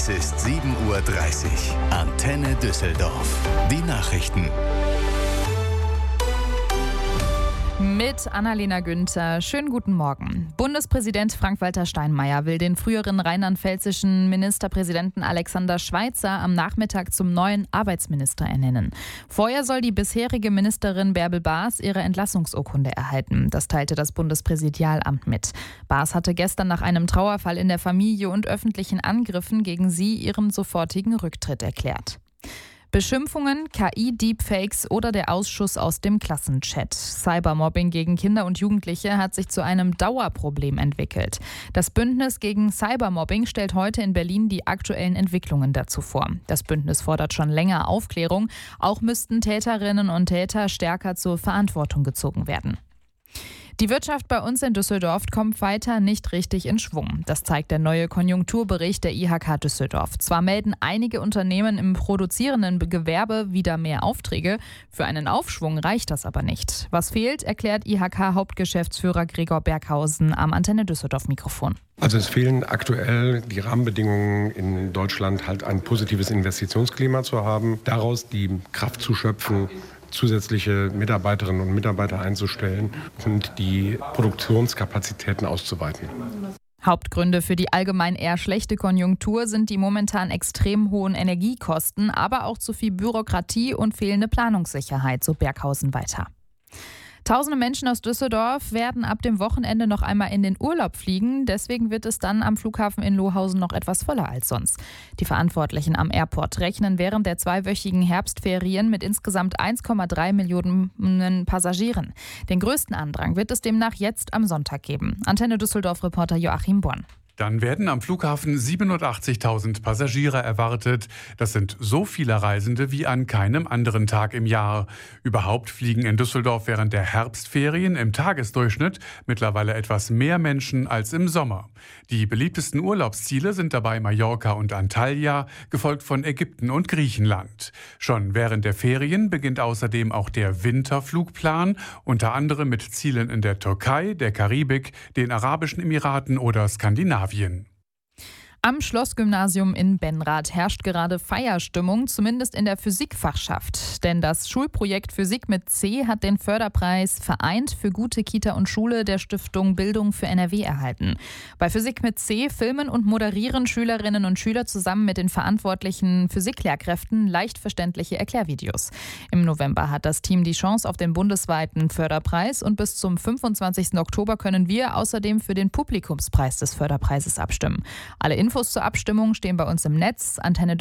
Es ist 7:30 Uhr. Antenne Düsseldorf. Die Nachrichten. Mit Annalena Günther. Schönen guten Morgen. Bundespräsident Frank-Walter Steinmeier will den früheren rheinland-pfälzischen Ministerpräsidenten Alexander Schweitzer am Nachmittag zum neuen Arbeitsminister ernennen. Vorher soll die bisherige Ministerin Bärbel Baas ihre Entlassungsurkunde erhalten. Das teilte das Bundespräsidialamt mit. Baas hatte gestern nach einem Trauerfall in der Familie und öffentlichen Angriffen gegen sie ihren sofortigen Rücktritt erklärt. Beschimpfungen, KI-Deepfakes oder der Ausschuss aus dem Klassenchat. Cybermobbing gegen Kinder und Jugendliche hat sich zu einem Dauerproblem entwickelt. Das Bündnis gegen Cybermobbing stellt heute in Berlin die aktuellen Entwicklungen dazu vor. Das Bündnis fordert schon länger Aufklärung. Auch müssten Täterinnen und Täter stärker zur Verantwortung gezogen werden. Die Wirtschaft bei uns in Düsseldorf kommt weiter nicht richtig in Schwung. Das zeigt der neue Konjunkturbericht der IHK Düsseldorf. Zwar melden einige Unternehmen im produzierenden Gewerbe wieder mehr Aufträge, für einen Aufschwung reicht das aber nicht. Was fehlt, erklärt IHK-Hauptgeschäftsführer Gregor Berghausen am Antenne Düsseldorf-Mikrofon. Also es fehlen aktuell die Rahmenbedingungen in Deutschland, halt ein positives Investitionsklima zu haben, daraus die Kraft zu schöpfen, zusätzliche Mitarbeiterinnen und Mitarbeiter einzustellen und die Produktionskapazitäten auszuweiten. Hauptgründe für die allgemein eher schlechte Konjunktur sind die momentan extrem hohen Energiekosten, aber auch zu viel Bürokratie und fehlende Planungssicherheit, so Berghausen weiter. Tausende Menschen aus Düsseldorf werden ab dem Wochenende noch einmal in den Urlaub fliegen. Deswegen wird es dann am Flughafen in Lohausen noch etwas voller als sonst. Die Verantwortlichen am Airport rechnen während der 2-wöchigen Herbstferien mit insgesamt 1,3 Millionen Passagieren. Den größten Andrang wird es demnach jetzt am Sonntag geben. Antenne Düsseldorf-Reporter Joachim Born. Dann werden am Flughafen 87.000 Passagiere erwartet. Das sind so viele Reisende wie an keinem anderen Tag im Jahr. Überhaupt fliegen in Düsseldorf während der Herbstferien im Tagesdurchschnitt mittlerweile etwas mehr Menschen als im Sommer. Die beliebtesten Urlaubsziele sind dabei Mallorca und Antalya, gefolgt von Ägypten und Griechenland. Schon während der Ferien beginnt außerdem auch der Winterflugplan, unter anderem mit Zielen in der Türkei, der Karibik, den Arabischen Emiraten oder Skandinavien. Am Schlossgymnasium in Benrath herrscht gerade Feierstimmung, zumindest in der Physikfachschaft. Denn das Schulprojekt Physik mit C hat den Förderpreis Vereint für gute Kita und Schule der Stiftung Bildung für NRW erhalten. Bei Physik mit C filmen und moderieren Schülerinnen und Schüler zusammen mit den verantwortlichen Physiklehrkräften leicht verständliche Erklärvideos. Im November hat das Team die Chance auf den bundesweiten Förderpreis und bis zum 25. Oktober können wir außerdem für den Publikumspreis des Förderpreises abstimmen. Alle Infos zur Abstimmung stehen bei uns im Netz,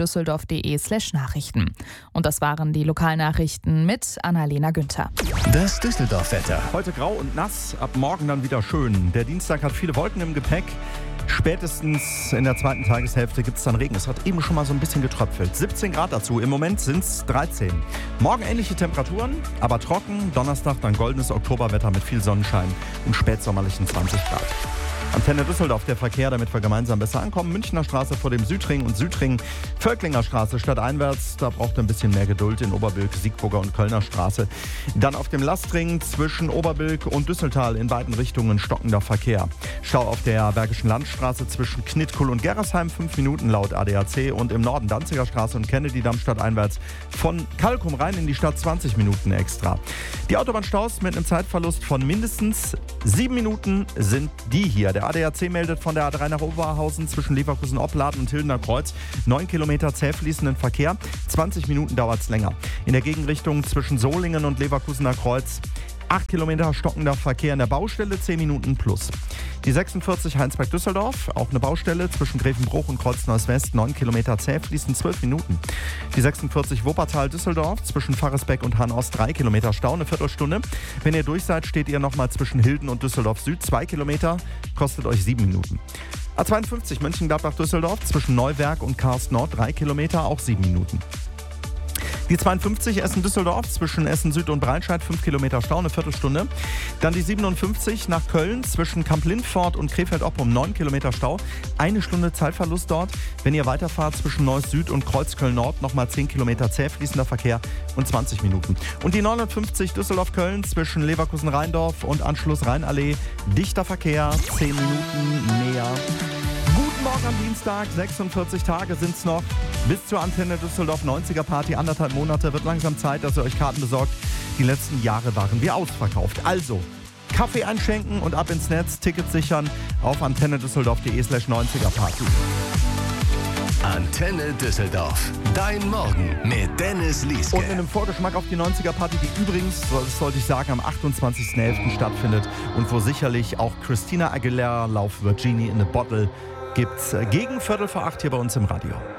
antennedüsseldorf.de/Nachrichten. Und das waren die Lokalnachrichten mit Annalena Günther. Das Düsseldorf-Wetter. Heute grau und nass, ab morgen dann wieder schön. Der Dienstag hat viele Wolken im Gepäck. Spätestens in der zweiten Tageshälfte gibt es dann Regen. Es hat eben schon mal so ein bisschen getröpfelt. 17 Grad dazu, im Moment sind es 13. Morgen ähnliche Temperaturen, aber trocken. Donnerstag dann goldenes Oktoberwetter mit viel Sonnenschein und spätsommerlichen 20 Grad. Antenne Düsseldorf, der Verkehr, damit wir gemeinsam besser ankommen. Münchner Straße vor dem Südring und Südring, Völklinger Straße stadteinwärts. Da braucht ihr ein bisschen mehr Geduld in Oberbilk, Siegburger und Kölner Straße. Dann auf dem Lastring zwischen Oberbilk und Düsseltal in beiden Richtungen stockender Verkehr. Stau auf der Bergischen Landstraße zwischen Knittkul und Gerresheim 5 Minuten laut ADAC und im Norden Danziger Straße und Kennedy-Damm stadteinwärts von Kalkum rein in die Stadt 20 Minuten extra. Die Autobahnstaus mit einem Zeitverlust von mindestens 7 Minuten sind die hier. Der ADAC meldet von der A3 nach Oberhausen zwischen Leverkusen-Opladen und Hildener Kreuz 9 Kilometer zäh fließenden Verkehr. 20 Minuten dauert es länger. In der Gegenrichtung zwischen Solingen und Leverkusener Kreuz 8 Kilometer stockender Verkehr in der Baustelle, 10 Minuten plus. Die 46 Heinsberg-Düsseldorf, auch eine Baustelle zwischen Grevenbruch und Kreuz-Neuss-West, 9 Kilometer zäh, fließen 12 Minuten. Die 46 Wuppertal-Düsseldorf zwischen Pfarresbeck und Hahn-Ost, 3 Kilometer Stau, eine Viertelstunde. Wenn ihr durch seid, steht ihr nochmal zwischen Hilden und Düsseldorf-Süd, 2 Kilometer, kostet euch 7 Minuten. A52 Mönchengladbach-Düsseldorf zwischen Neuwerk und Karst-Nord, 3 Kilometer, auch 7 Minuten. Die 52 Essen-Düsseldorf zwischen Essen-Süd und Breitscheid, 5 Kilometer Stau, eine Viertelstunde. Dann die 57 nach Köln zwischen Kamp-Lindfort und Krefeld-Oppum, 9 Kilometer Stau, 1 Stunde Zeitverlust dort. Wenn ihr weiterfahrt zwischen Neuss-Süd und Kreuzköln-Nord, nochmal 10 Kilometer zäh fließender Verkehr und 20 Minuten. Und die 950 Düsseldorf-Köln zwischen Leverkusen-Rheindorf und Anschluss Rheinallee, dichter Verkehr, 10 Minuten näher. Guten Morgen. Morgen am Dienstag, 46 Tage sind es noch. Bis zur Antenne Düsseldorf 90er Party, 1,5 Monate. Wird langsam Zeit, dass ihr euch Karten besorgt. Die letzten Jahre waren wir ausverkauft. Also, Kaffee einschenken und ab ins Netz, Tickets sichern auf antennedüsseldorf.de/90er Party. Antenne Düsseldorf. Dein Morgen mit Dennis Lieske. Und in einem Vorgeschmack auf die 90er Party, die übrigens, das sollte ich sagen, am 28.11. stattfindet und wo sicherlich auch Christina Aguilera laufen wird, Genie in a Bottle, gibt's gegen 7:45 hier bei uns im Radio.